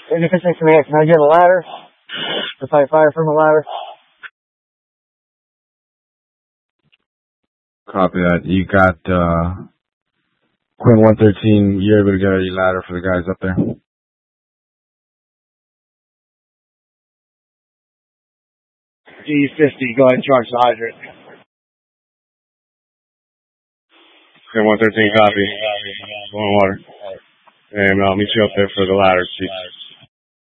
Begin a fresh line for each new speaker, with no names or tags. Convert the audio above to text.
Agent 56 Command, can I get a ladder? To fight fire from a ladder?
Copy that. You got, Quinn 113, you're able to get a ladder for the guys up there?
D50, go ahead and charge the hydrant.
Quinn 113, copy. Blowing water. And I'll meet you up there for the ladder, Chief.